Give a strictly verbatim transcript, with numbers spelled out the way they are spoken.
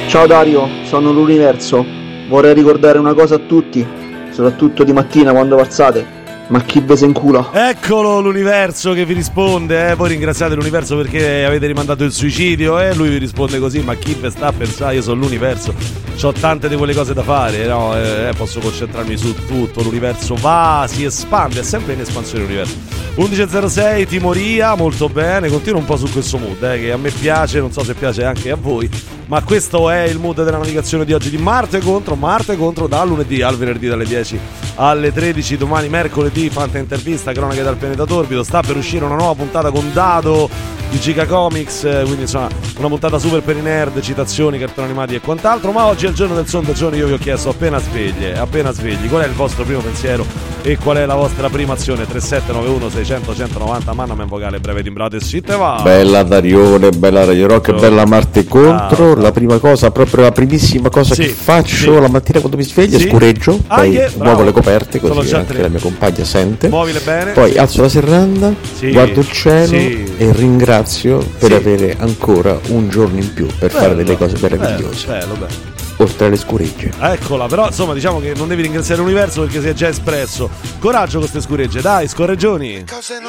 Ciao Dario, sono l'Universo. Vorrei ricordare una cosa a tutti, soprattutto di mattina quando alzate. Ma chi ve se in culo? Eccolo l'Universo che vi risponde, eh? Voi ringraziate l'Universo perché avete rimandato il suicidio e eh? Lui vi risponde così: ma chi ve sta a pensare? Io sono l'Universo, c'ho tante di quelle cose da fare, no? Eh, posso concentrarmi su tutto. L'Universo va, si espande, è sempre in espansione l'Universo. undici e zero sei Timoria, molto bene, continuo un po' su questo mood eh, che a me piace, non so se piace anche a voi, ma questo è il mood della navigazione di oggi, di Marte contro Marte contro, dal lunedì al venerdì dalle dieci alle tredici, domani mercoledì Fanta Intervista, cronache dal pianeta torbido. Sta per uscire una nuova puntata con Dado di Giga Comics, quindi insomma una puntata super per i nerd, citazioni, cartoni animati e quant'altro. Ma oggi è il giorno del sondaggio. Io vi ho chiesto appena sveglie, appena svegli, qual è il vostro primo pensiero e qual è la vostra prima azione. Tre sette nove uno sei zero zero uno zero nove zero, mandami un vocale breve timbrato e si te va. Bella Darione, bella Radio Rock, oh. Bella Marte contro. Ah, la prima cosa, proprio la primissima cosa sì, che faccio sì. la mattina quando mi sveglio, sì. scureggio, ah, poi yeah, muovo le coperte così anche tre. La mia compagna sente. Muovile bene. Poi alzo la serranda, sì. guardo il cielo sì. e ringrazio per sì. avere ancora un giorno in più per bello, fare delle cose meravigliose. Bello, bello, bello. Oltre alle scuregge. Eccola, però insomma diciamo che non devi ringraziare l'Universo perché si è già espresso. Coraggio con queste scuregge, dai, scorreggioni. Cose